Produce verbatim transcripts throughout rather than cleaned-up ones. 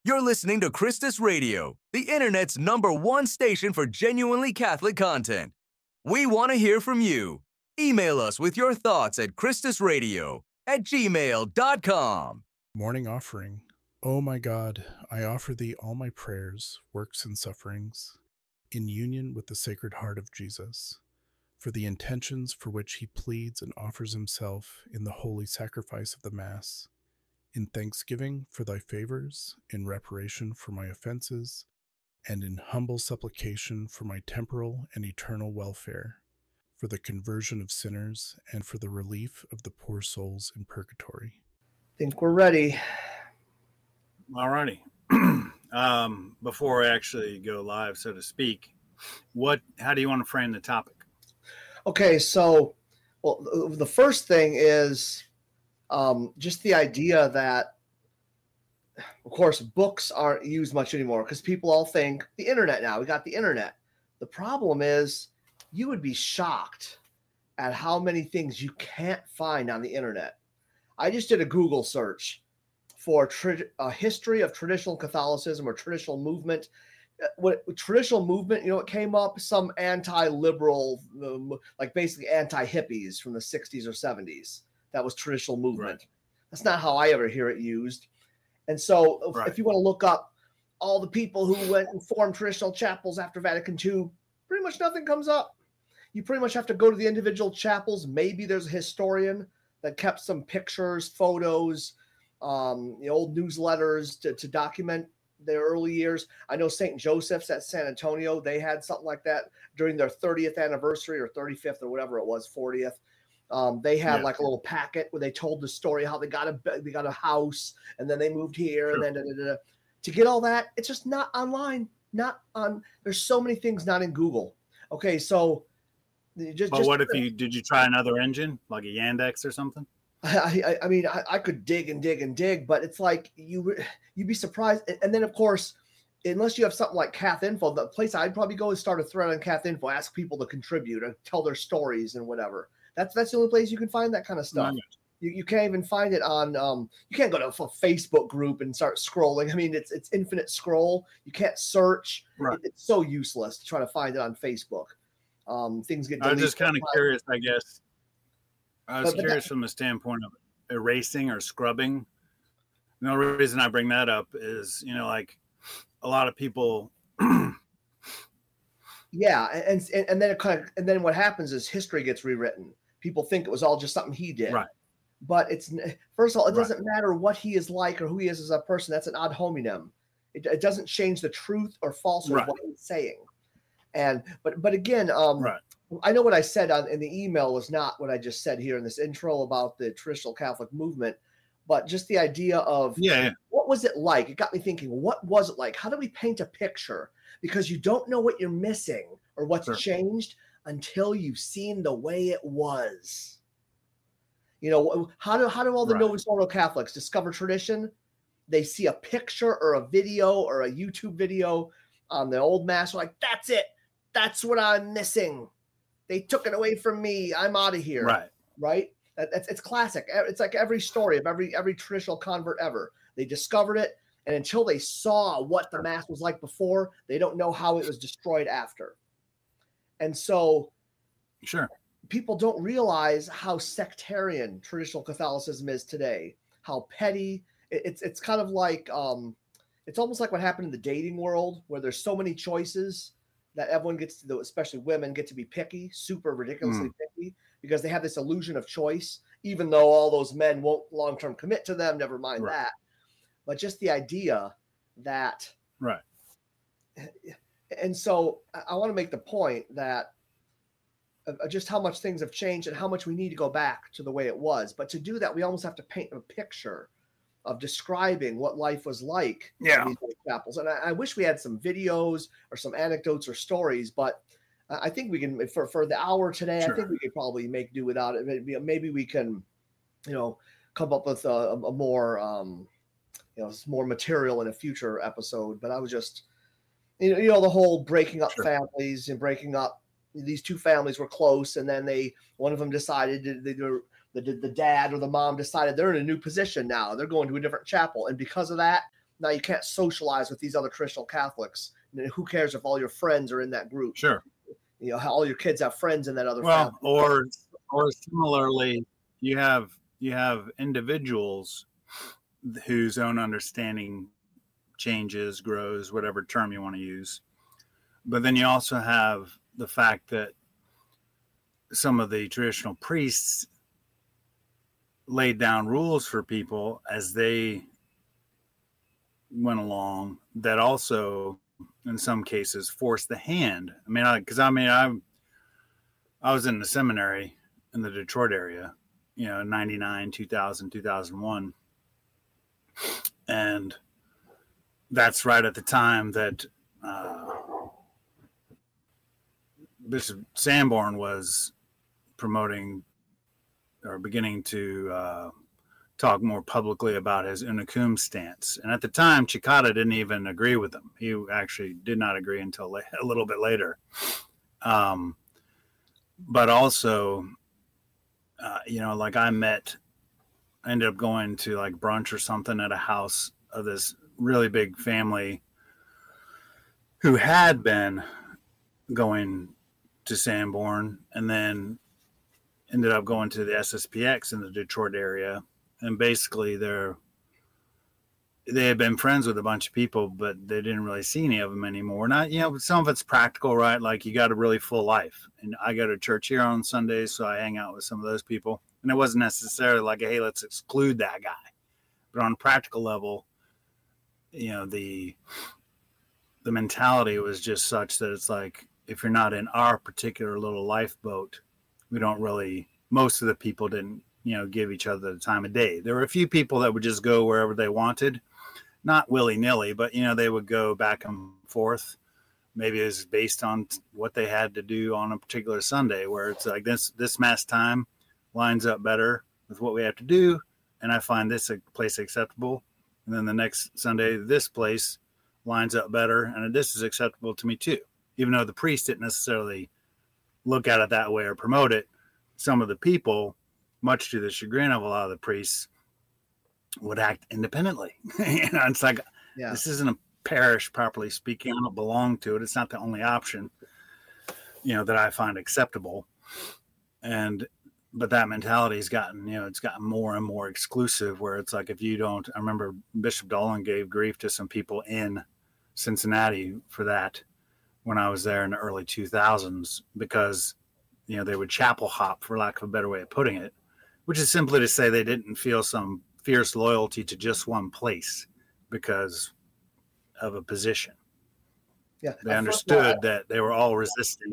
You're listening to Christus Radio, the internet's number one station for genuinely Catholic content. We want to hear from you. Email us with your thoughts at christusradio at gmail dot com. Morning offering. O my God, I offer thee all my prayers, works, and sufferings, in union with the Sacred Heart of Jesus, for the intentions for which he pleads and offers himself in the holy sacrifice of the Mass, in thanksgiving for thy favors, in reparation for my offenses, and in humble supplication for my temporal and eternal welfare, for the conversion of sinners, and for the relief of the poor souls in purgatory. Think we're ready. All righty. um, before I actually go live, so to speak, what? How do you want to frame the topic? Okay, so well, the first thing is um, just the idea that, of course, books aren't used much anymore because people all think the internet now. We got the internet. The problem is you would be shocked at how many things you can't find on the internet. I just did a Google search for tra- a history of traditional Catholicism or traditional movement. What traditional movement, you know, it came up some anti-liberal, um, like basically anti-hippies from the sixties or seventies. That was traditional movement. Right. That's not how I ever hear it used. And so right. if you want to look up all the people who went and formed traditional chapels after Vatican Two, pretty much nothing comes up. You pretty much have to go to the individual chapels. Maybe there's a historian that kept some pictures, photos, um, the old newsletters to, to document their early years. I know Saint Joseph's at San Antonio, they had something like that during their thirtieth anniversary or thirty-fifth or whatever it was, fortieth. Um, they had yeah. like a little packet where they told the story how they got a they got a house and then they moved here sure. and then da, da, da, da. To get all that, it's just not online. Not on. There's so many things not in Google. Okay, so just. But just, what if you did you try another engine like a Yandex or something? I, I, I mean, I, I could dig and dig and dig, but it's like you, you'd be surprised. And then, of course, unless you have something like CathInfo, the place I'd probably go is start a thread on CathInfo, ask people to contribute and tell their stories and whatever. That's that's the only place you can find that kind of stuff. Mm-hmm. You you can't even find it on. Um, you can't go to a Facebook group and start scrolling. I mean, it's it's infinite scroll. You can't search. Right. It, it's so useless to try to find it on Facebook. Um, things get. I was just kind of curious, I guess. I was but, curious but that, from the standpoint of erasing or scrubbing. The only reason I bring that up is, you know, like a lot of people. yeah, and, and and then it kind of and then what happens is history gets rewritten. People think it was all just something he did. Right. But it's first of all, it doesn't right. matter what he is like or who he is as a person. That's an ad hominem. It, it doesn't change the truth or falsehood right. of what he's saying. And but but again, um, right. I know what I said on, in the email was not what I just said here in this intro about the traditional Catholic movement, but just the idea of yeah, yeah. what was it like? It got me thinking, what was it like? How do we paint a picture? Because you don't know what you're missing or what's sure. changed until you've seen the way it was. You know, how do how do all the right. Novus Ordo Catholics discover tradition? They see a picture or a video or a YouTube video on the old Mass. They're like, that's it. That's what I'm missing. They took it away from me. I'm out of here. Right. Right. That, that's it's classic. It's like every story of every every traditional convert ever. They discovered it, and until they saw what the Mass was like before, they don't know how it was destroyed after. And so, sure, people don't realize how sectarian traditional Catholicism is today. How petty. It, it's it's kind of like um, it's almost like what happened in the dating world, where there's so many choices that everyone gets to, especially women, get to be picky, super ridiculously mm. picky, because they have this illusion of choice, even though all those men won't long-term commit to them, never mind right. that. But just the idea that... Right. And so I want to make the point that uh, just how much things have changed and how much we need to go back to the way it was. But to do that, we almost have to paint a picture of describing what life was like yeah. in these chapels. And I, I wish we had some videos or some anecdotes or stories, but I think we can, for, for the hour today, sure. I think we could probably make do without it. Maybe, maybe we can, you know, come up with a, a more, um, you know, more material in a future episode. But I was just, you know, you know the whole breaking up sure. families and breaking up. These two families were close, and then they, one of them decided they were, The, the dad or the mom decided they're in a new position now. They're going to a different chapel. And because of that, Now you can't socialize with these other traditional Catholics. And who cares if all your friends are in that group? Sure. You know, how all your kids have friends in that other well, family. or or similarly, you have you have individuals whose own understanding changes, grows, whatever term you want to use. But then you also have the fact that some of the traditional priests laid down rules for people as they went along that also, in some cases, forced the hand. I mean, because I, I mean, I I was in the seminary in the Detroit area, you know, ninety-nine, two thousand, two thousand one. And that's right at the time that uh, Bishop Sanborn was promoting or beginning to uh, talk more publicly about his Unicum stance. And at the time, Cicada didn't even agree with him. He actually did not agree until la- a little bit later. Um, but also, uh, you know, like I met, I ended up going to like brunch or something at a house of this really big family who had been going to Sanborn and then ended up going to the S S P X in the Detroit area. And basically they're, they had been friends with a bunch of people, but they didn't really see any of them anymore. Not, you know, some of it's practical, right? Like you got a really full life. And I go to church here on Sundays, so I hang out with some of those people. And it wasn't necessarily like, hey, let's exclude that guy. But on a practical level, you know, the the mentality was just such that it's like, if you're not in our particular little lifeboat, we don't really, most of the people didn't, you know, give each other the time of day. There were a few people that would just go wherever they wanted, not willy-nilly, but, you know, they would go back and forth. Maybe it was based on what they had to do on a particular Sunday, where it's like this, this mass time lines up better with what we have to do. And I find this a place acceptable. And then the next Sunday, this place lines up better. And this is acceptable to me too. Even though the priest didn't necessarily look at it that way or promote it, some of the people, much to the chagrin of a lot of the priests, would act independently. You know, it's like, yeah. This isn't a parish, properly speaking. I don't belong to it. It's not the only option, you know, that I find acceptable. And, but that mentality has gotten, you know, it's gotten more and more exclusive, where it's like, if you don't, I remember Bishop Dolan gave grief to some people in Cincinnati for that when I was there in the early two thousands, because, you know, they would chapel hop, for lack of a better way of putting it, which is simply to say they didn't feel some fierce loyalty to just one place because of a position. Yeah, they understood all, that they were all resisting.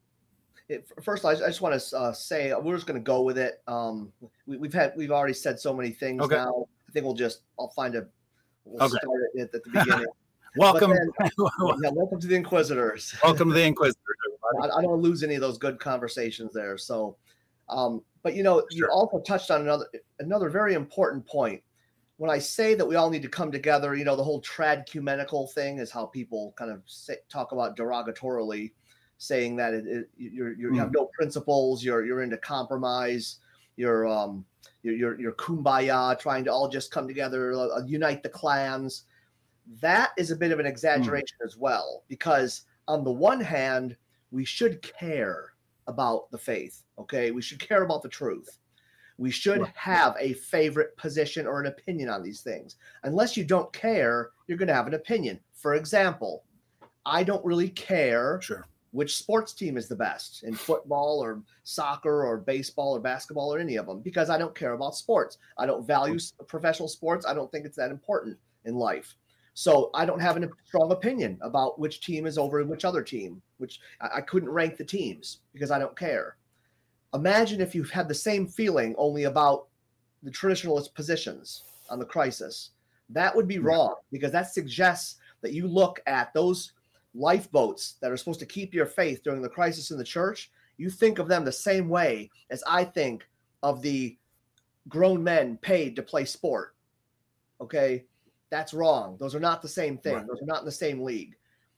It, first, I just want to uh, say we're just going to go with it. Um, we, we've had we've already said so many things okay. now. I think we'll just I'll find a we'll okay. start it at, at the beginning. Welcome, then, yeah, welcome to the Inquisitors. Welcome to the Inquisitors. I, I don't lose any of those good conversations there. So, um, but you know, sure. You also touched on another another very important point. When I say that we all need to come together, you know, the whole tradecumenical thing is how people kind of say, talk about derogatorily, saying that it, it, you're, you're, mm. you have no principles, you're you're into compromise, you're um you're you're, you're kumbaya, trying to all just come together, uh, unite the clans. That is a bit of an exaggeration mm. as well, because on the one hand, we should care about the faith. Okay, we should care about the truth. We should right. have a favorite position or an opinion on these things. Unless you don't care, you're going to have an opinion. For example, I don't really care sure. which sports team is the best in football or soccer or baseball or basketball or any of them, because I don't care about sports. I don't value professional sports. I don't think it's that important in life. So I don't have a strong opinion about which team is over which other team, which I couldn't rank the teams because I don't care. Imagine if you've had the same feeling only about the traditionalist positions on the crisis. That would be wrong, because that suggests that you look at those lifeboats that are supposed to keep your faith during the crisis in the church. You think of them the same way as I think of the grown men paid to play sport. Okay? That's wrong. Those are not the same thing. Right. Those are not in the same league.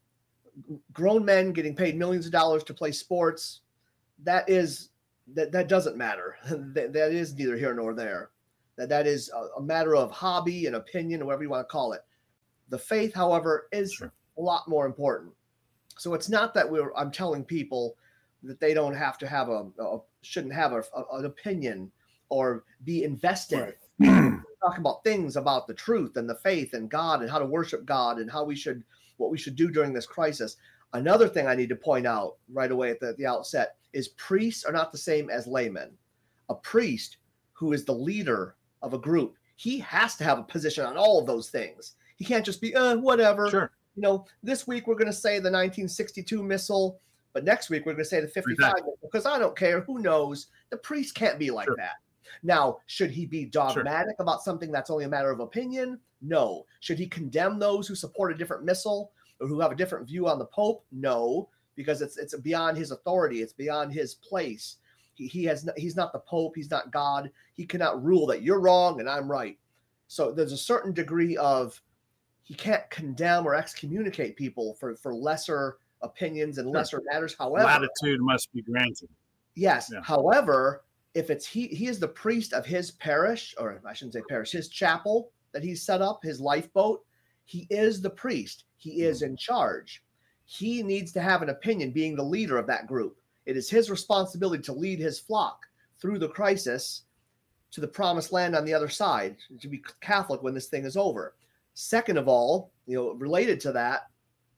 Grown men getting paid millions of dollars to play sports, that is that that doesn't matter. that, that is neither here nor there. That that is a, a matter of hobby and opinion, or whatever you want to call it. The faith, however, is Sure. a lot more important. So it's not that we're I'm telling people that they don't have to have a, a shouldn't have a, a, an opinion or be invested. Right. Talking about things about the truth and the faith and God and how to worship God and how we should what we should do during this crisis. Another thing I need to point out right away at the, the outset is priests are not the same as laymen. A priest who is the leader of a group, he has to have a position on all of those things. He can't just be, uh, whatever. Sure. You know, this week we're going to say the nineteen sixty-two missile, but next week we're going to say the fifty-five Exactly. missile, because I don't care. Who knows? The priest can't be like Sure. that. Now, should he be dogmatic Sure. about something that's only a matter of opinion? No. Should he condemn those who support a different missile or who have a different view on the Pope? No, because it's it's beyond his authority. It's beyond his place. He, he has no, he's not the Pope. He's not God. He cannot rule that you're wrong and I'm right. So there's a certain degree of he can't condemn or excommunicate people for, for lesser opinions and Sure. lesser matters. However, Latitude must be granted. yes. Yeah. However, if it's he, he is the priest of his parish, or I shouldn't say parish, his chapel that he's set up, his lifeboat. He is the priest. He is in charge. He needs to have an opinion, being the leader of that group. It is his responsibility to lead his flock through the crisis to the promised land on the other side, to be Catholic when this thing is over. Second of all, you know, related to that,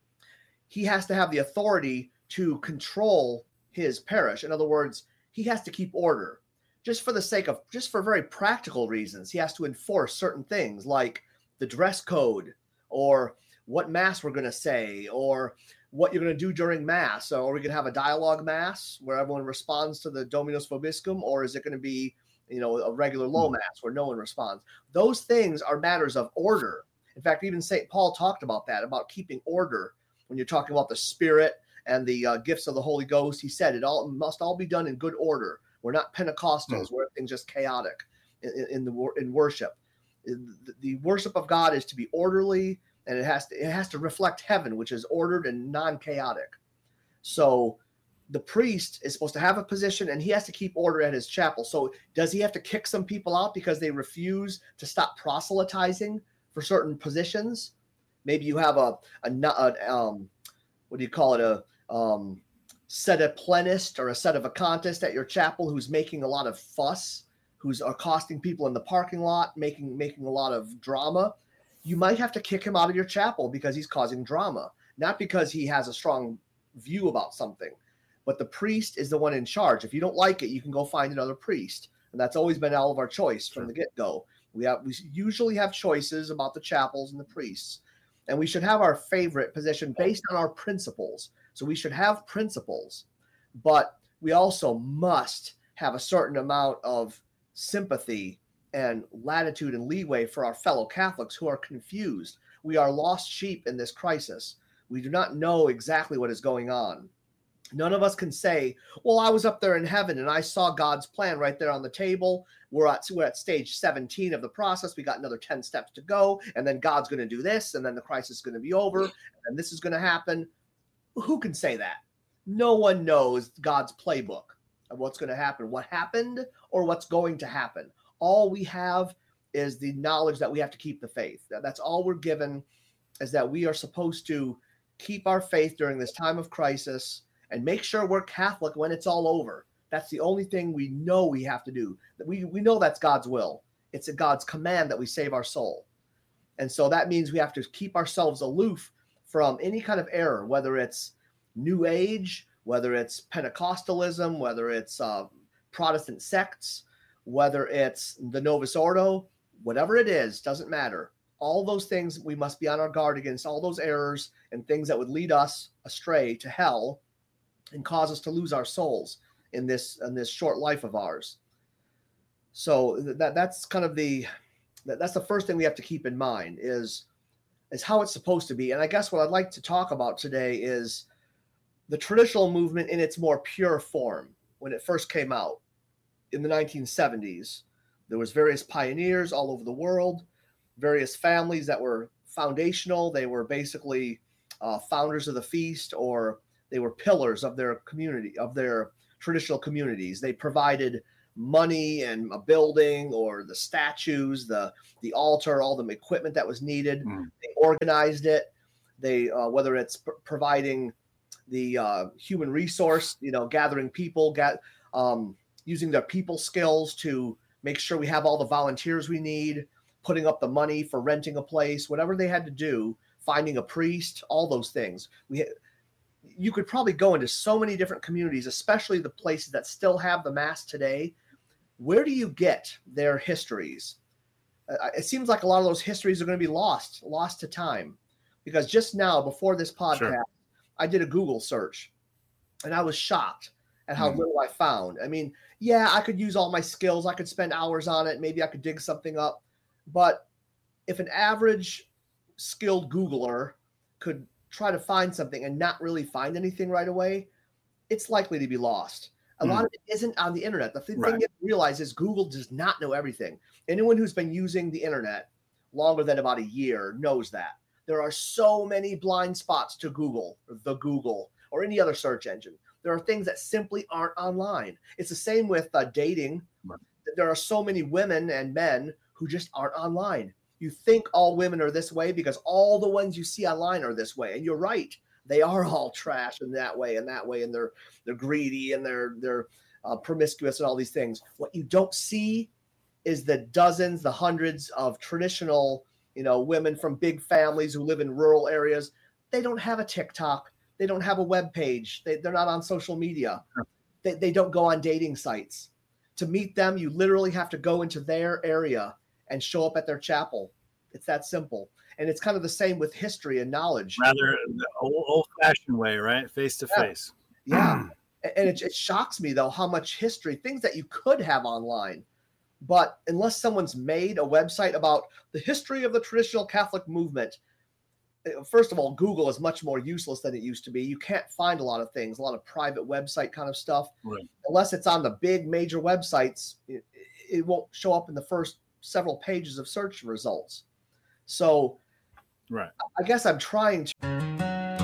he has to have the authority to control his parish. In other words, he has to keep order. Just for the sake of, just for very practical reasons, he has to enforce certain things like the dress code or what mass we're going to say or what you're going to do during mass. So are we going to have a dialogue mass where everyone responds to the Dominus Vobiscum, or is it going to be, you know, a regular low mass where no one responds? Those things are matters of order. In fact, even Saint Paul talked about that, about keeping order. When you're talking about the Spirit and the uh, gifts of the Holy Ghost, he said it all must all be done in good order. We're not Pentecostals Mm. where everything's just chaotic in, in the in worship. The, the worship of God is to be orderly, and it has to it has to reflect heaven, which is ordered and non-chaotic. So the priest is supposed to have a position, and he has to keep order at his chapel. So does he have to kick some people out because they refuse to stop proselytizing for certain positions? Maybe you have a, a, a um, what do you call it, a um, sedeplenist or a sedevacantist at your chapel who's making a lot of fuss, who's accosting people in the parking lot, making making a lot of drama. You might have to kick him out of your chapel because he's causing drama, not because he has a strong view about something. But the priest is the one in charge. If you don't like it, you can go find another priest. And that's always been all of our choice from the get-go. We have we usually have choices about the chapels and the priests. And we should have our favorite position based on our principles. So we should have principles, but we also must have a certain amount of sympathy and latitude and leeway for our fellow Catholics who are confused. We are lost sheep in this crisis. We do not know exactly what is going on. None of us can say, well, I was up there in heaven and I saw God's plan right there on the table. We're at, we're at stage seventeen of the process. We got another ten steps to go. And then God's going to do this. And then the crisis is going to be over. And this is going to happen. Who can say that? No one knows God's playbook of what's going to happen, what happened or what's going to happen. All we have is the knowledge that we have to keep the faith. That's all we're given, is that we are supposed to keep our faith during this time of crisis and make sure we're Catholic when it's all over. That's the only thing we know we have to do. We, we know that's God's will. It's a God's command that we save our soul. And so that means we have to keep ourselves aloof from any kind of error, whether it's New Age, whether it's Pentecostalism, whether it's uh, Protestant sects, whether it's the Novus Ordo, whatever it is, doesn't matter. All those things, we must be on our guard against all those errors and things that would lead us astray to hell and cause us to lose our souls in this in this short life of ours. So that that's kind of the that's the first thing we have to keep in mind is is how it's supposed to be. And I guess what I'd like to talk about today is the traditional movement in its more pure form. When it first came out in the nineteen seventies, there was various pioneers all over the world, various families that were foundational. They were basically uh, founders of the feast, or they were pillars of their community, of their traditional communities. They provided money and a building or the statues, the the altar, all the equipment that was needed. Mm. They organized it. They uh, whether it's pr- providing the uh, human resource, you know, gathering people, get, um, using their people skills to make sure we have all the volunteers we need, putting up the money for renting a place, whatever they had to do, finding a priest, all those things. We You could probably go into so many different communities, especially the places that still have the Mass today. Where do you get their histories? Uh, it seems like a lot of those histories are going to be lost, lost to time. Because just now, before this podcast, sure. I did a Google search, and I was shocked at how mm. little I found. I mean, yeah, I could use all my skills. I could spend hours on it. Maybe I could dig something up. But if an average skilled Googler could try to find something and not really find anything right away, it's likely to be lost. A mm. lot of it isn't on the internet. The thing right. you realize is Google does not know everything. Anyone who's been using the internet longer than about a year knows that. There are so many blind spots to Google, or the Google, or any other search engine. There are things that simply aren't online. It's the same with uh, dating. Right. There are so many women and men who just aren't online. You think all women are this way because all the ones you see online are this way. And you're right. They are all trash in that way and that way. And they're they're greedy and they're they're uh, promiscuous and all these things. What you don't see is the dozens, the hundreds of traditional, you know, women from big families who live in rural areas. They don't have a TikTok. They don't have a web page. They, they're not on social media. They, they don't go on dating sites. To meet them, you literally have to go into their area and show up at their chapel. It's that simple. And it's kind of the same with history and knowledge. Rather the old, old-fashioned way, right? Face to yeah. face. Yeah. And it, it shocks me, though, how much history, things that you could have online. But unless someone's made a website about the history of the traditional Catholic movement, first of all, Google is much more useless than it used to be. You can't find a lot of things, a lot of private website kind of stuff. Right. Unless it's on the big major websites, it, it won't show up in the first several pages of search results. So right. I guess I'm trying